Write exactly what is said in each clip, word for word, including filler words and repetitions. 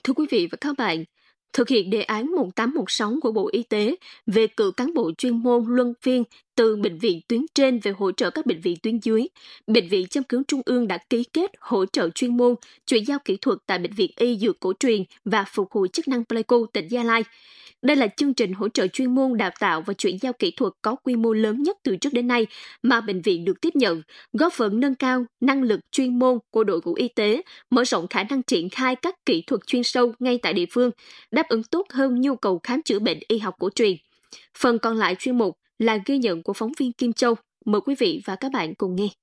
Thưa quý vị và các bạn, thực hiện đề án một tám một sáu của Bộ Y tế về cử cán bộ chuyên môn luân phiên từ bệnh viện tuyến trên về hỗ trợ các bệnh viện tuyến dưới, Bệnh viện Châm cứu Trung ương đã ký kết hỗ trợ chuyên môn, chuyển giao kỹ thuật tại Bệnh viện Y Dược Cổ truyền và Phục hồi chức năng Pleiku, tỉnh Gia Lai. Đây là chương trình hỗ trợ chuyên môn đào tạo và chuyển giao kỹ thuật có quy mô lớn nhất từ trước đến nay mà bệnh viện được tiếp nhận, góp phần nâng cao năng lực chuyên môn của đội ngũ y tế, mở rộng khả năng triển khai các kỹ thuật chuyên sâu ngay tại địa phương, đáp ứng tốt hơn nhu cầu khám chữa bệnh y học cổ truyền. Phần còn lại chuyên mục là ghi nhận của phóng viên Kim Châu. Mời quý vị và các bạn cùng nghe.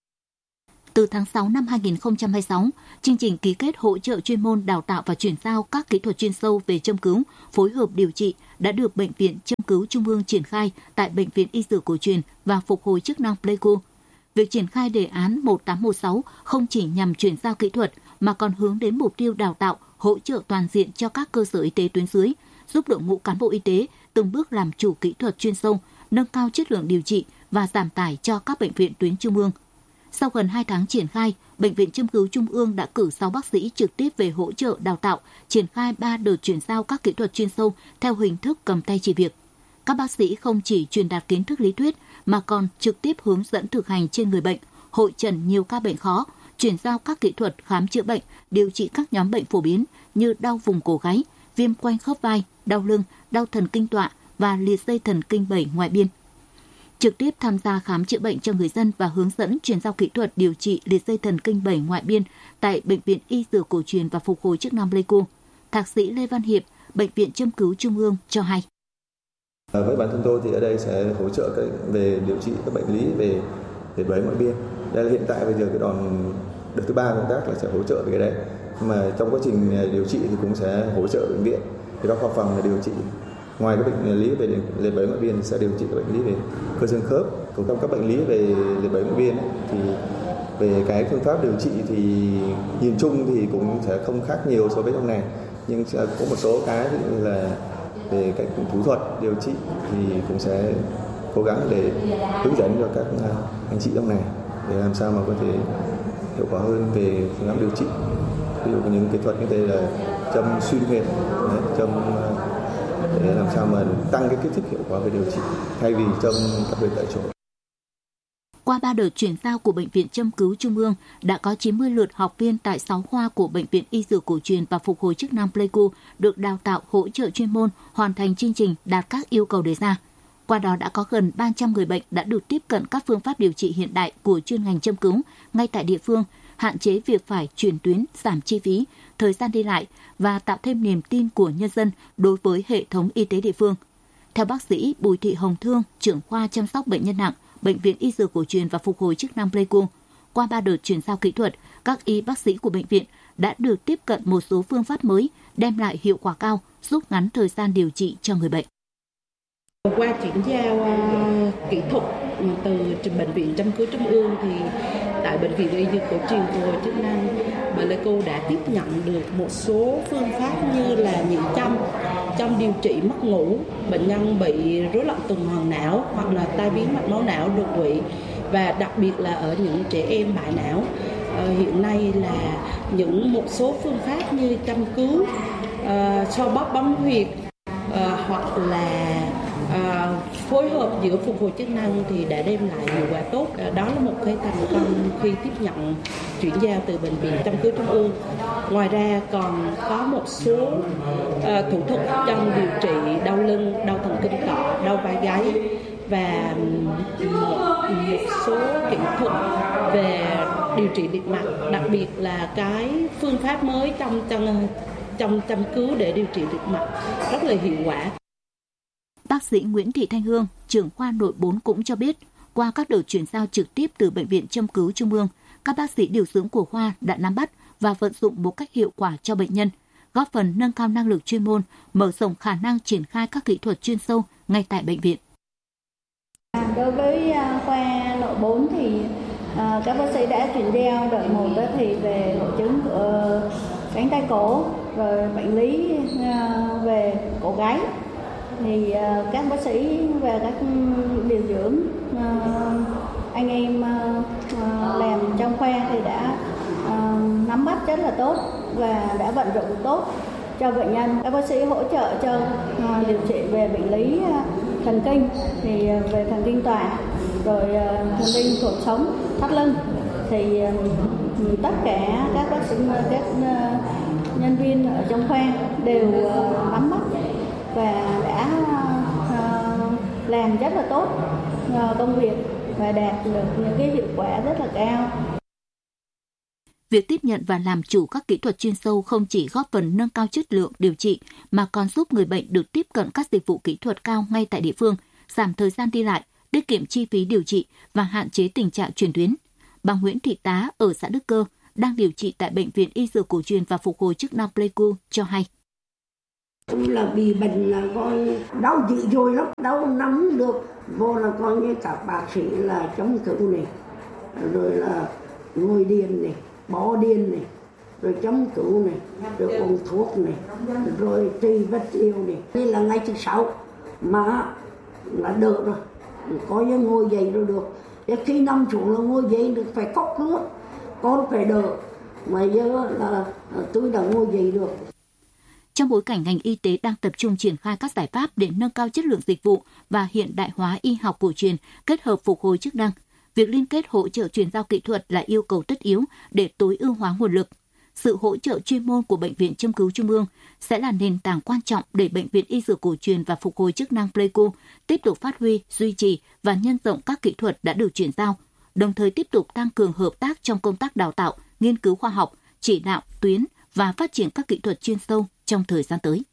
Từ tháng sáu năm hai nghìn không trăm hai mươi sáu, chương trình ký kết hỗ trợ chuyên môn đào tạo và chuyển giao các kỹ thuật chuyên sâu về châm cứu, phối hợp điều trị đã được Bệnh viện Châm cứu Trung ương triển khai tại Bệnh viện Y Dược Cổ truyền và Phục hồi chức năng Pleiku. Việc triển khai đề án một tám một sáu không chỉ nhằm chuyển giao kỹ thuật mà còn hướng đến mục tiêu đào tạo, hỗ trợ toàn diện cho các cơ sở y tế tuyến dưới, giúp đội ngũ cán bộ y tế từng bước làm chủ kỹ thuật chuyên sâu, nâng cao chất lượng điều trị và giảm tải cho các bệnh viện tuyến trung ương. Sau gần hai tháng triển khai, Bệnh viện Châm cứu Trung ương đã cử sáu bác sĩ trực tiếp về hỗ trợ đào tạo, triển khai ba đợt chuyển giao các kỹ thuật chuyên sâu theo hình thức cầm tay chỉ việc. Các bác sĩ không chỉ truyền đạt kiến thức lý thuyết mà còn trực tiếp hướng dẫn thực hành trên người bệnh, hội chẩn nhiều ca bệnh khó, chuyển giao các kỹ thuật khám chữa bệnh, điều trị các nhóm bệnh phổ biến như đau vùng cổ gáy, viêm quanh khớp vai, đau lưng, đau thần kinh tọa và liệt dây thần kinh bảy ngoại biên. Trực tiếp tham gia khám chữa bệnh cho người dân và hướng dẫn chuyển giao kỹ thuật điều trị liệt dây thần kinh bảy ngoại biên tại Bệnh viện Y Dược Cổ truyền và Phục hồi chức năng Pleiku, Thạc sĩ Lê Văn Hiệp, Bệnh viện Châm cứu Trung ương cho hay. Với bản thân tôi thì ở đây sẽ hỗ trợ các, về điều trị các bệnh lý về liệt bảy ngoại biên. Đây là hiện tại bây giờ cái đòn đợt thứ ba công tác là sẽ hỗ trợ về cái đấy. Nhưng mà trong quá trình điều trị thì cũng sẽ hỗ trợ bệnh viện, thì các khoa phòng là điều trị. Ngoài các bệnh lý về liệt bảy ngoại biên thì sẽ điều trị các bệnh lý về cơ xương khớp. Còn trong các bệnh lý về liệt bảy ngoại biên ấy, thì về cái phương pháp điều trị thì nhìn chung thì cũng sẽ không khác nhiều so với trong này, nhưng sẽ có một số cái như là về cách thủ thuật điều trị thì cũng sẽ cố gắng để hướng dẫn cho các anh chị trong này để làm sao mà có thể hiệu quả hơn về phương pháp điều trị. Ví dụ những kỹ thuật như thế là châm xuyên huyệt, châm để làm sao mà tăng cái kích thích hiệu quả về điều trị thay vì châm các huyệt tại chỗ. Qua ba đợt chuyển giao của Bệnh viện Châm cứu Trung ương, đã có chín mươi lượt học viên tại sáu khoa của Bệnh viện Y Dược Cổ truyền và Phục hồi chức năng Pleiku được đào tạo hỗ trợ chuyên môn, hoàn thành chương trình đạt các yêu cầu đề ra. Qua đó đã có gần ba trăm người bệnh đã được tiếp cận các phương pháp điều trị hiện đại của chuyên ngành châm cứu ngay tại địa phương, hạn chế việc phải chuyển tuyến, giảm chi phí, thời gian đi lại và tạo thêm niềm tin của nhân dân đối với hệ thống y tế địa phương. Theo bác sĩ Bùi Thị Hồng Thương, trưởng khoa chăm sóc bệnh nhân nặng, Bệnh viện Y Dược Cổ truyền và Phục hồi chức năng Pleiku, qua ba đợt chuyển giao kỹ thuật, các y bác sĩ của bệnh viện đã được tiếp cận một số phương pháp mới đem lại hiệu quả cao, rút ngắn thời gian điều trị cho người bệnh. Qua chuyển giao uh, kỹ thuật từ Bệnh viện Châm cứu Trung ương thì tại Bệnh viện Y Dược Cổ truyền Phục hồi chức năng Pleiku đã tiếp nhận được một số phương pháp như là nhịn châm, trong điều trị mất ngủ, bệnh nhân bị rối loạn tuần hoàn não hoặc là tai biến mạch máu não đột quỵ, và đặc biệt là ở những trẻ em bại não. À, hiện nay là những một số phương pháp như châm cứu, à, xoa bóp bấm huyệt, à, hoặc là à, phối hợp giữa phục hồi chức năng thì đã đem lại hiệu quả tốt. À, đó là một cái thành công khi tiếp nhận chuyển giao từ Bệnh viện Châm cứu Trung ương. Ngoài ra còn có một số uh, thủ thuật trong điều trị đau lưng, đau thần kinh tọa, đau vai gáy và một, một số kỹ thuật về điều trị liệt mặt, đặc biệt là cái phương pháp mới trong trong trong châm cứu để điều trị liệt mặt rất là hiệu quả. Bác sĩ Nguyễn Thị Thanh Hương, trưởng khoa nội bốn cũng cho biết, qua các đợt chuyển giao trực tiếp từ Bệnh viện Châm cứu Trung ương, các bác sĩ điều dưỡng của khoa đã nắm bắt và vận dụng một cách hiệu quả cho bệnh nhân, góp phần nâng cao năng lực chuyên môn, mở rộng khả năng triển khai các kỹ thuật chuyên sâu ngay tại bệnh viện. Đối với khoa nội bốn thì các bác sĩ đã chuyển giao đợt một thì về hội chứng của cánh tay cổ, rồi bệnh lý về cổ gáy. Thì các bác sĩ và các điều dưỡng anh em làm trong khoa thì đã nắm bắt rất là tốt và đã vận dụng tốt cho bệnh nhân. Các bác sĩ hỗ trợ cho uh, điều trị về bệnh lý uh, thần kinh, thì uh, về thần kinh tọa, rồi uh, thần kinh cột sống, thắt lưng, thì uh, tất cả các bác sĩ, các uh, nhân viên ở trong khoa đều uh, nắm bắt và đã uh, làm rất là tốt uh, công việc và đạt được những cái hiệu quả rất là cao. Việc tiếp nhận và làm chủ các kỹ thuật chuyên sâu không chỉ góp phần nâng cao chất lượng điều trị mà còn giúp người bệnh được tiếp cận các dịch vụ kỹ thuật cao ngay tại địa phương, giảm thời gian đi lại, tiết kiệm chi phí điều trị và hạn chế tình trạng chuyển tuyến. Bà Nguyễn Thị Tá ở xã Đức Cơ đang điều trị tại Bệnh viện Y Dược Cổ truyền và Phục hồi chức năng Pleiku cho hay. Tôi là bị bệnh là coi đau dữ dội lắm, đau nắm được, vô là coi như các bác sĩ là chống cự này, rồi là ngồi điền này, bó điền này, rồi chống cự này, rồi uống thuốc này, rồi trị vật liều này. Đây là ngày thứ sáu mà là đỡ rồi, coi như ngồi dậy rồi được. Và khi nằm xuống là ngồi dậy được phải khóc nước, con phải đỡ, mà giờ là tôi đã ngồi dậy được. Trong bối cảnh ngành y tế đang tập trung triển khai các giải pháp để nâng cao chất lượng dịch vụ và hiện đại hóa y học cổ truyền kết hợp phục hồi chức năng, việc liên kết hỗ trợ chuyển giao kỹ thuật là yêu cầu tất yếu để tối ưu hóa nguồn lực. Sự hỗ trợ chuyên môn của Bệnh viện Châm cứu Trung ương sẽ là nền tảng quan trọng để Bệnh viện Y Dược Cổ truyền và Phục hồi chức năng Pleiku tiếp tục phát huy, duy trì và nhân rộng các kỹ thuật đã được chuyển giao, đồng thời tiếp tục tăng cường hợp tác trong công tác đào tạo, nghiên cứu khoa học, chỉ đạo, tuyến và phát triển các kỹ thuật chuyên sâu trong thời gian tới.